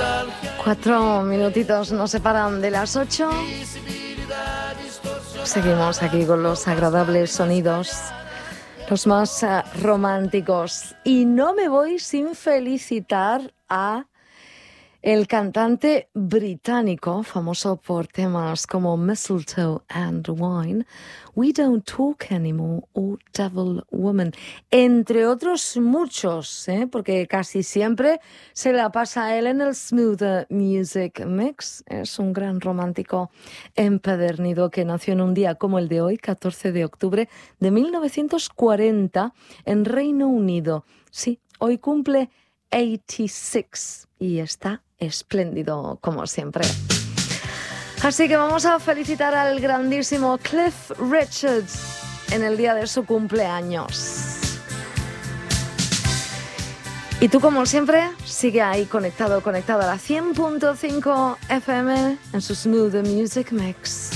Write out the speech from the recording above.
4 minutitos nos separan de las 8. Seguimos aquí con los agradables sonidos, los más románticos. Y no me voy sin felicitar a el cantante británico, famoso por temas como Mistletoe and Wine, We Don't Talk Anymore o Devil Woman, entre otros muchos, porque casi siempre se la pasa a él en el Smooth Music Mix. Es un gran romántico empedernido que nació en un día como el de hoy, 14 de octubre de 1940, en Reino Unido. Sí, hoy cumple 86 y está espléndido como siempre. Así que vamos a felicitar al grandísimo Cliff Richards en el día de su cumpleaños. Y tú, como siempre, sigue ahí conectado a la 100.5 FM en su Smooth Music Mix.